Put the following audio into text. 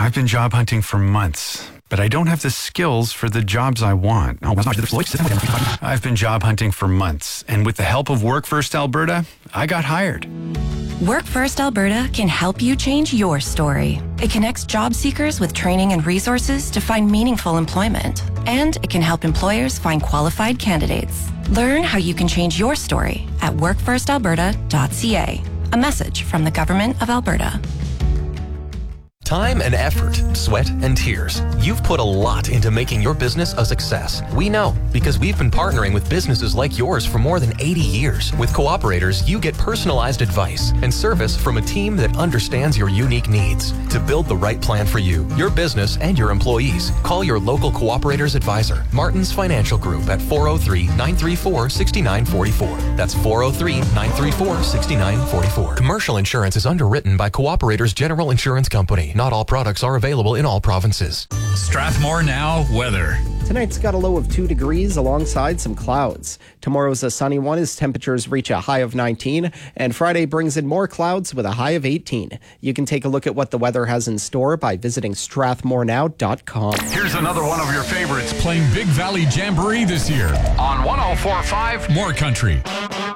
I've been job hunting for months, but I don't have the skills for the jobs I want. I've been job hunting for months, and with the help of Work First Alberta, I got hired. Work First Alberta can help you change your story. It connects job seekers with training and resources to find meaningful employment. And it can help employers find qualified candidates. Learn how you can change your story at workfirstalberta.ca. A message from the Government of Alberta. Time and effort, sweat and tears. You've put a lot into making your business a success. We know because we've been partnering with businesses like yours for more than 80 years. With Cooperators, you get personalized advice and service from a team that understands your unique needs. To build the right plan for you, your business, and your employees, call your local Cooperators advisor, Martin's Financial Group, at 403-934-6944. That's 403-934-6944. Commercial insurance is underwritten by Cooperators General Insurance Company. Not all products are available in all provinces. Strathmore Now weather. Tonight's got a low of 2 degrees alongside some clouds. Tomorrow's a sunny one as temperatures reach a high of 19, and Friday brings in more clouds with a high of 18. You can take a look at what the weather has in store by visiting strathmorenow.com. Here's another one of your favorites playing Big Valley Jamboree this year on 104.5 More Country.